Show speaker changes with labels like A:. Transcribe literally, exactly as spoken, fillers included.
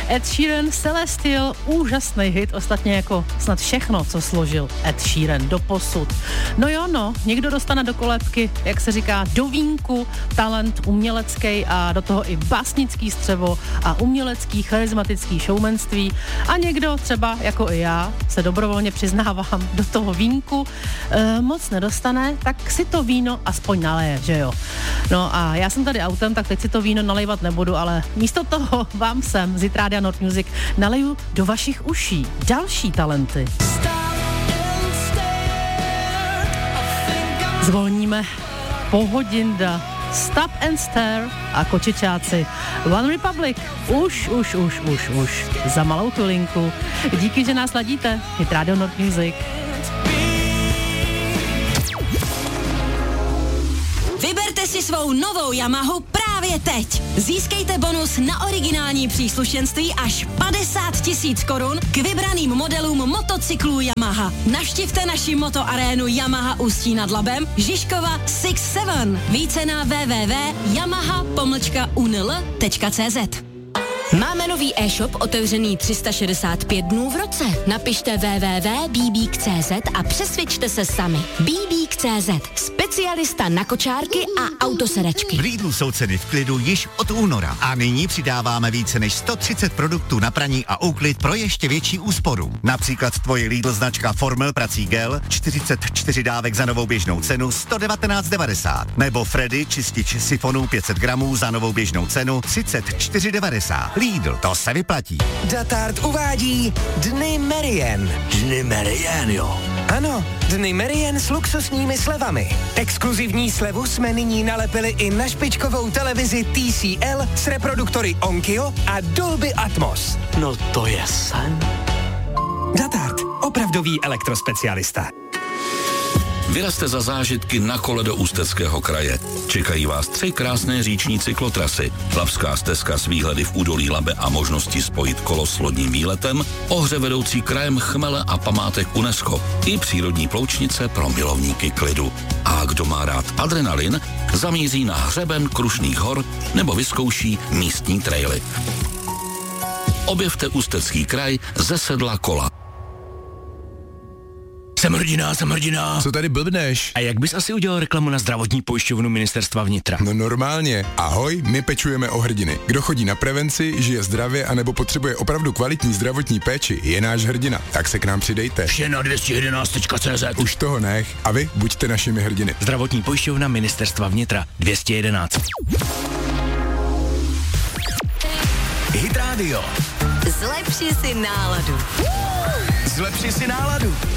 A: Ed Sheeran, Celestial, úžasný hit, ostatně jako snad všechno, co složil Ed Sheeran doposud. No jo, no, někdo dostane do kolébky, jak se říká, do vínku, talent umělecký a do toho i básnický střevo a umělecký charismatický showmanství a někdo třeba, jako i já, se dobrovolně přiznávám, do toho vínku e, moc nedostane, tak si to víno aspoň naleje, že jo. No a já jsem tady autem, tak teď si to víno nalejvat nebudu, ale místo toho vám sem z Rádia Nord Music naleju do vašich uší další talenty. Zvolníme Pohodinda, Stop and Stare a Kočičáci. One Republic, už, už, už, už, už, za malou chvilinku. Díky, že nás ladíte. Hit Radio Nord Music.
B: Vyberte si svou novou Yamahu právě teď. Získejte bonus na originální příslušenství až padesát tisíc korun k vybraným modelům motocyklů Yamaha. Navštivte naši motoarénu Yamaha Ústí nad Labem, Žižkova šest sedm. Více na w w w tečka yamaha pomlčka u n l tečka c z. Máme nový e-shop otevřený tři sta šedesát pět dnů v roce. Napište w w w tečka bbík tečka c z a přesvědčte se sami. bbík tečka c z, specialista na kočárky a autosedačky.
C: V Lidlu jsou ceny v klidu již od února a nyní přidáváme více než sto třicet produktů na praní a úklid pro ještě větší úsporu. Například tvoje Lidl značka Formel prací gel, čtyřicet čtyři dávek za novou běžnou cenu sto devatenáct devadesát. Nebo Freddy čistič sifonů pět set gramů za novou běžnou cenu třicet čtyři devadesát. Lidl, to se vyplatí.
D: Datart uvádí Dny Merien.
E: Dny Merien, jo.
D: Ano, Dny Merien s luxusními slevami. Exkluzivní slevu jsme nyní nalepili i na špičkovou televizi T C L s reproduktory Onkyo a Dolby Atmos.
E: No to je sen.
D: Datart, opravdový elektrospecialista.
F: Vyrazte za zážitky na kole do Ústeckého kraje. Čekají vás tři krásné říční cyklotrasy. Labská stezka s výhledy v údolí Labe a možnosti spojit kolo s lodním výletem, ohře vedoucí krajem chmele a památek UNESCO i přírodní ploučnice pro milovníky klidu. A kdo má rád adrenalin, zamíří na hřeben Krušných hor nebo vyzkouší místní traily. Objevte Ústecký kraj ze sedla kola.
E: Jsem hrdina, jsem hrdina.
G: Co tady blbneš?
E: A jak bys asi udělal reklamu na zdravotní pojišťovnu Ministerstva vnitra?
G: No normálně. Ahoj, my pečujeme o hrdiny. Kdo chodí na prevenci, žije zdravě anebo potřebuje opravdu kvalitní zdravotní péči, je náš hrdina. Tak se k nám přidejte.
E: Vše na dvě stě jedenáct tečka c z.
G: Už toho nech. A vy buďte našimi hrdiny.
E: Zdravotní pojišťovna Ministerstva vnitra dvě stě jedenáct.
D: Hit Radio.
B: Zlepši si náladu.
D: Zlepši si náladu.